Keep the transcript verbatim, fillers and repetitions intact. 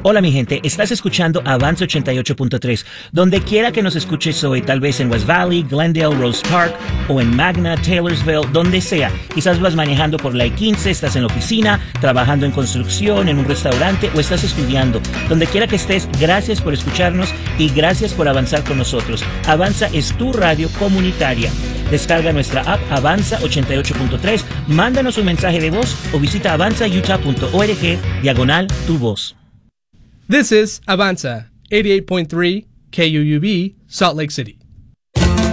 Hola mi gente, estás escuchando Avanza ochenta y ocho punto tres. Donde quiera que nos escuches hoy, tal vez en West Valley, Glendale, Rose Park o en Magna, Taylorsville, donde sea. Quizás vas manejando por la I quince, estás en la oficina, trabajando en construcción, en un restaurante o estás estudiando. Donde quiera que estés, gracias por escucharnos y gracias por avanzar con nosotros. Avanza es tu radio comunitaria. Descarga nuestra app Avanza ochenta y ocho punto tres, mándanos un mensaje de voz o visita avanza utah punto org diagonal tu voz. This is Avanza, eighty-eight point three K U U B, Salt Lake City.